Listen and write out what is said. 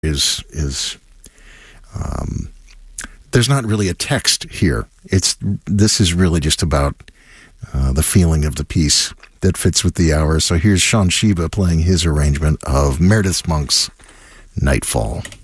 is there's not really a text here. This is really just about the feeling of the piece that fits with the hour. So here's Sean Shiba playing his arrangement of Meredith Monk's Nightfall.